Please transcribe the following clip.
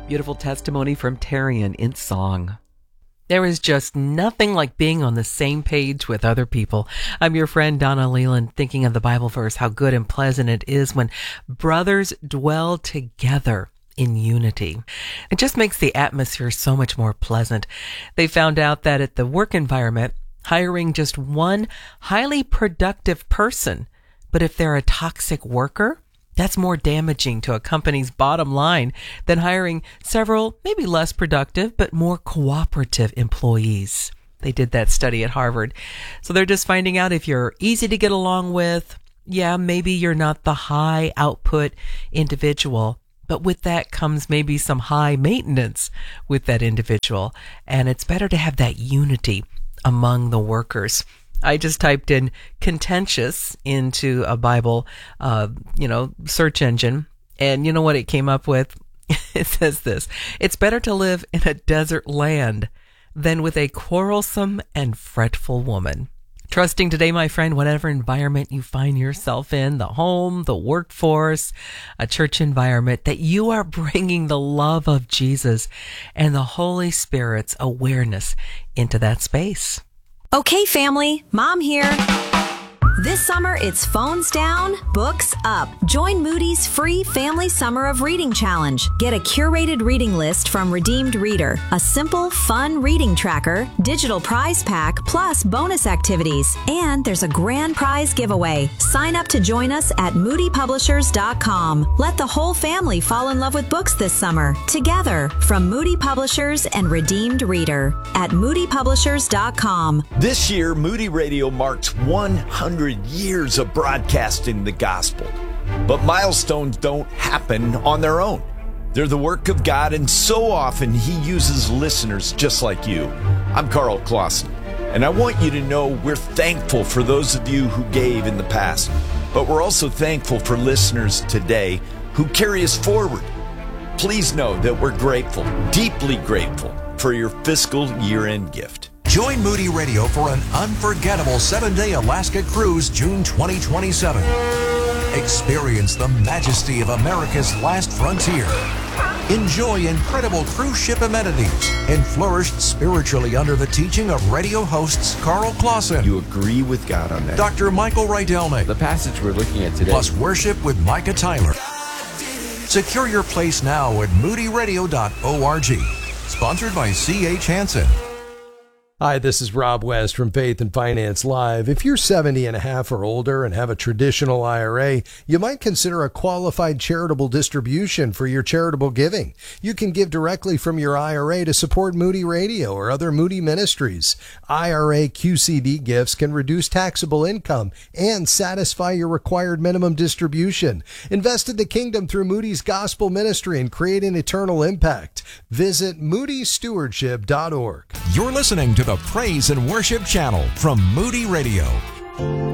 Beautiful testimony from Tarian in song. There is just nothing like being on the same page with other people. I'm your friend Donna Leland, thinking of the Bible verse, how good and pleasant it is when brothers dwell together in unity. It just makes the atmosphere so much more pleasant. They found out that at the work environment, hiring just one highly productive person, but if they're a toxic worker, that's more damaging to a company's bottom line than hiring several, maybe less productive, but more cooperative employees. They did that study at Harvard. So they're just finding out if you're easy to get along with, yeah, maybe you're not the high output individual, but with that comes maybe some high maintenance with that individual. And it's better to have that unity among the workers. I just typed in contentious into a Bible, search engine. And you know what it came up with? It says this: it's better to live in a desert land than with a quarrelsome and fretful woman. Trusting today, my friend, whatever environment you find yourself in, the home, the workforce, a church environment, that you are bringing the love of Jesus and the Holy Spirit's awareness into that space. Okay, family, Mom here. This summer, it's phones down, books up. Join Moody's free Family Summer of Reading Challenge. Get a curated reading list from Redeemed Reader, a simple, fun reading tracker, digital prize pack, plus bonus activities. And there's a grand prize giveaway. Sign up to join us at moodypublishers.com. Let the whole family fall in love with books this summer. Together, from Moody Publishers and Redeemed Reader at moodypublishers.com. This year, Moody Radio marks 100 years of broadcasting the gospel. But milestones don't happen on their own. They're the work of God, and so often He uses listeners just like you. I'm Carl Clausen, and I want you to know we're thankful for those of you who gave in the past, but we're also thankful for listeners today who carry us forward. Please know that we're grateful, deeply grateful, for your fiscal year-end gift. Join Moody Radio for an unforgettable 7-day Alaska cruise, June 2027. Experience the majesty of America's last frontier. Enjoy incredible cruise ship amenities and flourish spiritually under the teaching of radio hosts Carl Clausen. You agree with God on that? Dr. Michael Rydelnik. The passage we're looking at today. Plus worship with Micah Tyler. Secure your place now at moodyradio.org. Sponsored by C.H. Hansen. Hi, this is Rob West from Faith and Finance Live. If you're 70 and a half or older and have a traditional IRA, you might consider a qualified charitable distribution for your charitable giving. You can give directly from your IRA to support Moody Radio or other Moody ministries. IRA QCD gifts can reduce taxable income and satisfy your required minimum distribution. Invest in the kingdom through Moody's gospel ministry and create an eternal impact. Visit moodystewardship.org. You're listening to the Praise and Worship Channel from Moody Radio.